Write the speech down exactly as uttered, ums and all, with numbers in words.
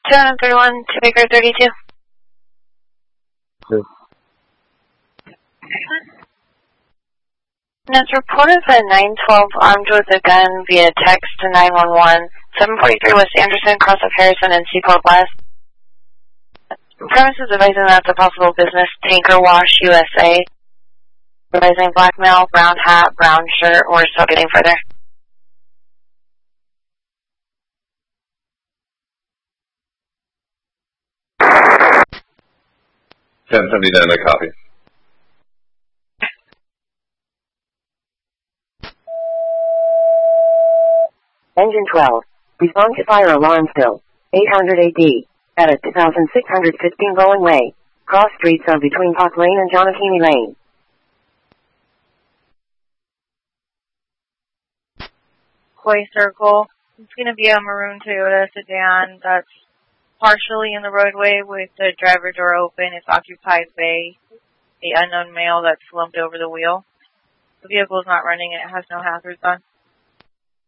two thirty-one, two Baker thirty-two. Two. It's reported that nine twelve armed with a gun via text to nine one one, seven forty-three West Anderson, cross of Harrison and Seaport West. Premises advising that's a possible business, Tanker Wash, U S A. Advising blackmail, brown hat, brown shirt, or still getting further. ten seventy-nine, I copy. Engine twelve. Respond to fire alarm still. eight hundred A D. At a two thousand six hundred fifteen Bowen Way. Cross streets are between Park Lane and Johnatini Lane. Koi Circle. It's going to be a maroon Toyota sedan that's partially in the roadway with the driver door open. It's occupied by the unknown male that's slumped over the wheel. The vehicle is not running and it has no hazards on.